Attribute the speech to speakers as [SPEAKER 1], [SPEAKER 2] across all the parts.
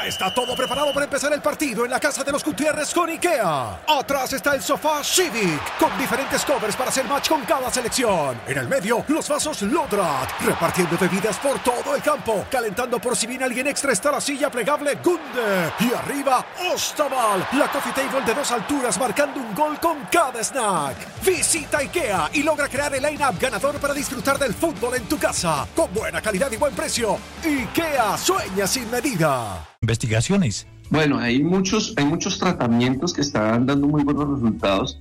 [SPEAKER 1] Ya está todo preparado para empezar el partido en la casa de los Gutiérrez con IKEA. Atrás está el sofá Civic, con diferentes covers para hacer match con cada selección. En el medio, los vasos Lodrat, repartiendo bebidas por todo el campo. Calentando por si viene alguien extra está la silla plegable Gunde. Y arriba, Ostaval, la coffee table de 2 alturas marcando un gol con cada snack. Visita IKEA y logra crear el line-up ganador para disfrutar del fútbol en tu casa. Con buena calidad y buen precio. IKEA sueña sin medida.
[SPEAKER 2] Investigaciones.
[SPEAKER 3] Bueno, hay muchos tratamientos que están dando muy buenos resultados.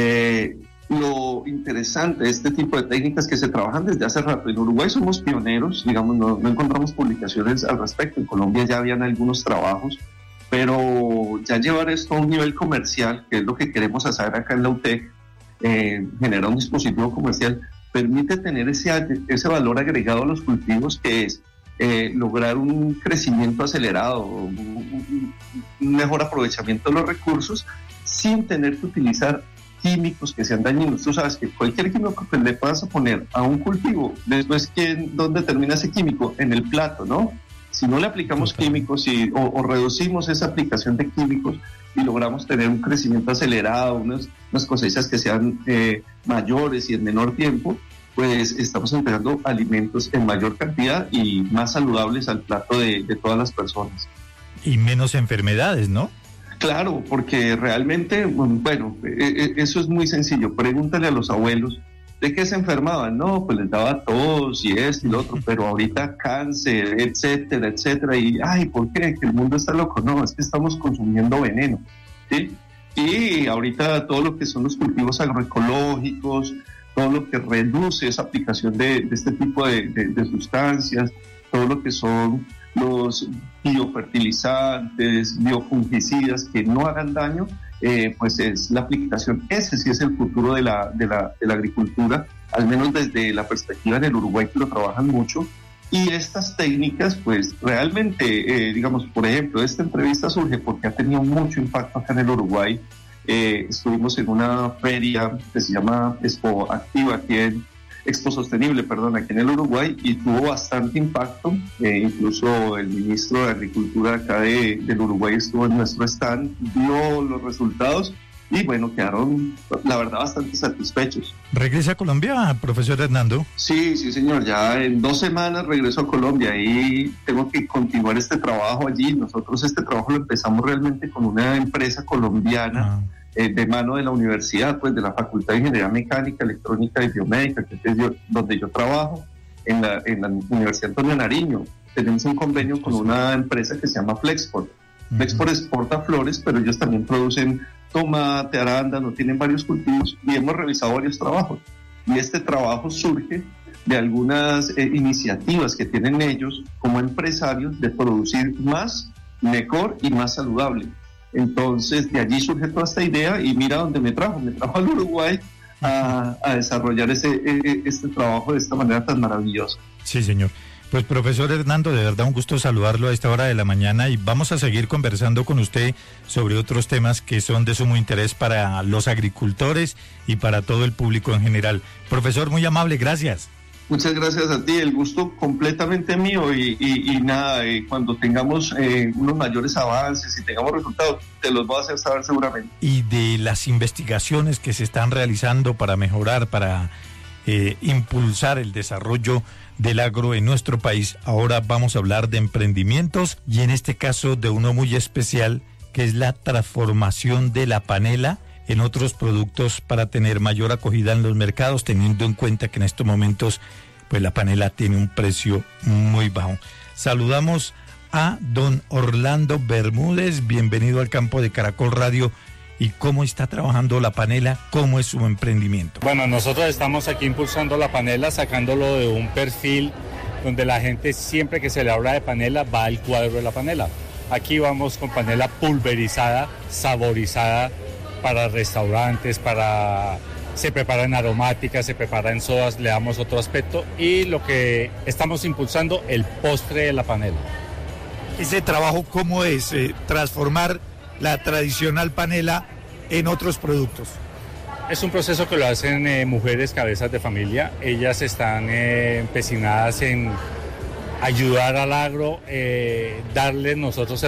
[SPEAKER 3] Lo interesante de este tipo de técnicas que se trabajan desde hace rato. En Uruguay somos pioneros, digamos, no encontramos publicaciones al respecto. En Colombia ya habían algunos trabajos, pero ya llevar esto a un nivel comercial, que es lo que queremos hacer acá en la UTEC, generar un dispositivo comercial, permite tener ese valor agregado a los cultivos, que es lograr un crecimiento acelerado, un mejor aprovechamiento de los recursos, sin tener que utilizar químicos que sean dañinos. Tú sabes que cualquier químico que le puedas poner a un cultivo, después, ¿dónde termina ese químico? En el plato, ¿no? Si no le aplicamos químicos o reducimos esa aplicación de químicos y logramos tener un crecimiento acelerado, unas cosechas que sean mayores y en menor tiempo, pues estamos entregando alimentos en mayor cantidad y más saludables al plato de todas las personas.
[SPEAKER 2] Y menos enfermedades, ¿no?
[SPEAKER 3] Claro, porque realmente, bueno, eso es muy sencillo. Pregúntale a los abuelos, ¿de qué se enfermaban? No, pues les daba tos y esto y lo otro, pero ahorita cáncer, etcétera, etcétera. Y, ay, ¿por qué? Que el mundo está loco. No, es que estamos consumiendo veneno, ¿sí? Y ahorita todo lo que son los cultivos agroecológicos, todo lo que reduce esa aplicación de este tipo de sustancias, todo lo que son los biofertilizantes, biofungicidas que no hagan daño, pues es la aplicación. Ese sí es el futuro de la agricultura, al menos desde la perspectiva del Uruguay, que lo trabajan mucho. Y estas técnicas, pues realmente, digamos, por ejemplo, esta entrevista surge porque ha tenido mucho impacto acá en el Uruguay. Estuvimos en una feria que se llama Expo Activa, Expo Sostenible, aquí en el Uruguay, y tuvo bastante impacto. Incluso el ministro de Agricultura acá del Uruguay estuvo en nuestro stand, vio los resultados y bueno, quedaron, la verdad, bastante satisfechos.
[SPEAKER 2] ¿Regresa a Colombia, profesor Hernando?
[SPEAKER 3] Sí, señor, ya en 2 semanas regreso a Colombia y tengo que continuar este trabajo allí. Nosotros este trabajo lo empezamos realmente con una empresa colombiana, de mano de la universidad, pues de la Facultad de Ingeniería Mecánica, Electrónica y Biomédica, que es donde yo trabajo, en la Universidad Antonio Nariño. Tenemos un convenio con una empresa que se llama Flexport. Flexport exporta flores, pero ellos también producen tomate, arándano, tienen varios cultivos y hemos revisado varios trabajos. Y este trabajo surge de algunas iniciativas que tienen ellos como empresarios de producir más, mejor y más saludable. Entonces, de allí surge toda esta idea y mira dónde me trajo al Uruguay a desarrollar este trabajo de esta manera tan maravillosa.
[SPEAKER 2] Sí, señor. Pues, profesor Hernando, de verdad un gusto saludarlo a esta hora de la mañana y vamos a seguir conversando con usted sobre otros temas que son de sumo interés para los agricultores y para todo el público en general. Profesor, muy amable, gracias.
[SPEAKER 3] Muchas gracias a ti, el gusto completamente mío y nada, cuando tengamos unos mayores avances y tengamos resultados, te los voy a hacer saber seguramente.
[SPEAKER 2] Y de las investigaciones que se están realizando para mejorar, para impulsar el desarrollo del agro en nuestro país, ahora vamos a hablar de emprendimientos y en este caso de uno muy especial, que es la transformación de la panela en otros productos para tener mayor acogida en los mercados, teniendo en cuenta que en estos momentos pues la panela tiene un precio muy bajo. Saludamos a don Orlando Bermúdez, bienvenido al campo de Caracol Radio. ¿Y cómo está trabajando la panela? ¿Cómo es su emprendimiento?
[SPEAKER 4] Bueno, nosotros estamos aquí impulsando la panela, sacándolo de un perfil donde la gente siempre que se le habla de panela va al cuadro de la panela. Aquí vamos con panela pulverizada, saborizada, para restaurantes, se prepara en aromáticas, se prepara en sodas, le damos otro aspecto y lo que estamos impulsando, el postre de la panela.
[SPEAKER 2] Ese trabajo, ¿cómo es? Transformar la tradicional panela en otros productos.
[SPEAKER 4] Es un proceso que lo hacen mujeres cabezas de familia. Ellas están empecinadas en ayudar al agro, darle nosotros